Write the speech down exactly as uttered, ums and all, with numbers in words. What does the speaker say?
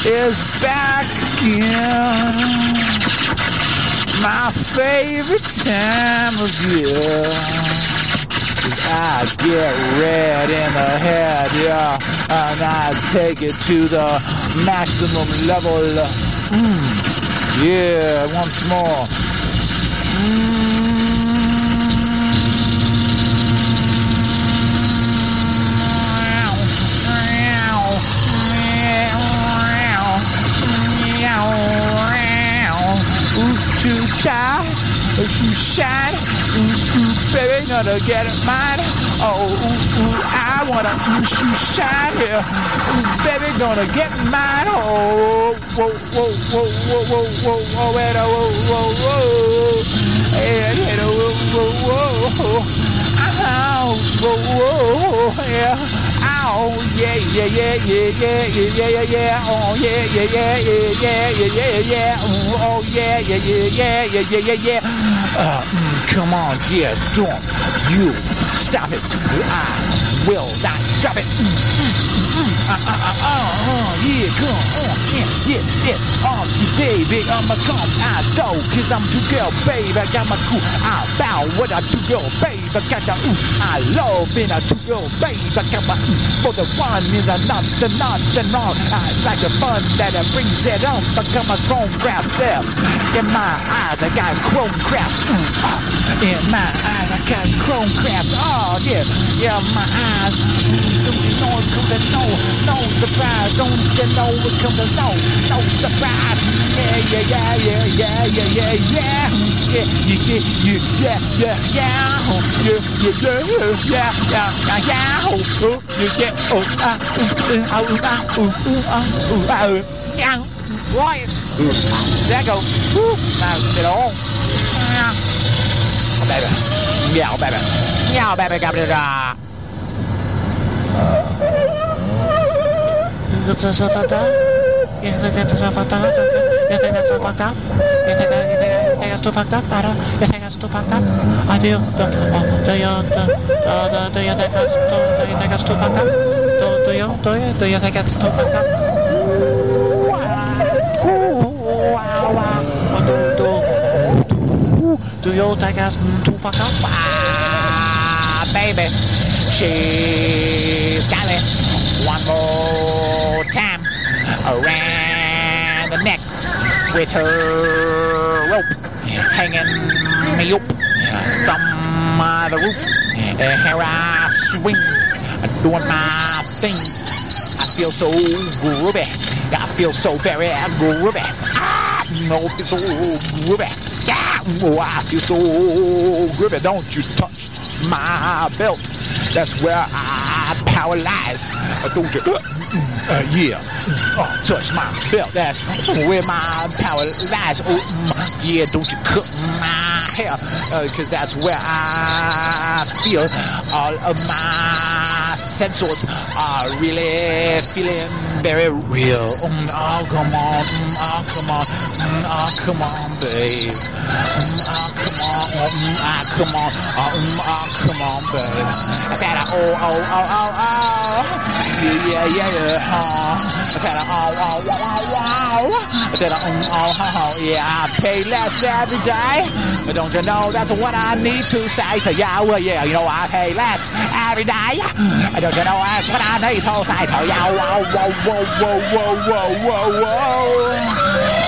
is back again. My favorite time of year. I get red in the head, yeah, and I take it to the maximum level. Mm. Yeah, once more. Mm. Too shy, too shine, ooh, ooh, baby, gonna get it mine. Oh, ooh, ooh, I wanna ooh, shoot shine here. Ooh, baby, gonna get mine. Oh, whoa, whoa, whoa, whoa, whoa, whoa, whoa, whoa, whoa, whoa, whoa, hey, hey, whoa, whoa, whoa, ow, whoa, whoa, yeah. Oh yeah, yeah, yeah, yeah, yeah, yeah, yeah, yeah, yeah. Oh yeah, yeah, yeah, yeah, yeah, yeah, yeah, yeah. Oh yeah, yeah, yeah, yeah, yeah, yeah, yeah, yeah. Uh, mm, come on, yeah, don't you stop it. I will not stop it. Mm, mm, mm, uh, uh, uh, uh, uh, yeah, come on, yeah, yeah, yeah. Oh, baby, I'ma come out though, cause I'm too girl, baby. I got my cool. I bow what I do, girl, baby. I got the ooh, I love being a two girl, baby. I got my ooh. For the one is a not the not the not. I like the fun that it brings it on. Become a chrome crap there. In my eyes, I got chrome crap. Mm, uh, in my eyes, I got chrome crap. Oh yeah, yeah, my eyes. Don't you know it comes to no, no surprise. Don't you know it comes to no, no surprise. Yeah, yeah, yeah, yeah, yeah, yeah, yeah, yeah, yeah, yeah, yeah, yeah, yeah, yeah, yeah, yeah, yeah, yeah, yeah, oh, yeah. Oh, ah, ooh, ah, ooh, ah, ooh, ooh, ah, ooh, ah, ooh, yeah, right. There I go. Woo. Now, sit on. Oh, baby. Meow, baby. Meow, baby, got it. Ah. You think so fucked up? You think that's so fucked up? You think that's so fucked up? You think that, you think that's too fucked up? You think that's too fucked up? I do. Do, do you, do, do, do you think that's too, do you think that's too fucked up? Do, do you, do you, do you think that's too fucked up? Wow, wow. Do, do, do, do you think that's too fucked up? Ah, baby. She's got it. One more time. Around the neck with her rope hanging me up from uh, the roof. Uh, here I swing, doing my thing. I feel so groovy. I feel so very groovy. Ah, no, I feel so groovy. Yeah, oh, I feel so groovy. Don't you touch my belt. That's where I power lies. Don't you? Uh, uh, yeah. Oh, touch my belt. That's where my power lies. Oh, yeah. Don't you cut my hair? Uh, Cause that's where I feel all of my sensors are really feeling very real. Mm, oh, come on. Mm, oh, come on. Mm, oh, come on, babe. Mm, oh, come on. Mm, oh, come on. Oh, mm, oh, come on, babe. I gotta, oh, oh, oh, oh, oh. Yeah, yeah, yeah, yeah. Oh. I gotta, oh, oh, wow, wow. I gotta, um, oh, oh, oh. Yeah, I pay less every day. But don't you know that's what I need to say to you? Well, yeah, you know, I pay less every day. Don't you know that's what I need to say to you? Whoa, whoa, whoa, whoa, whoa, whoa, whoa, whoa.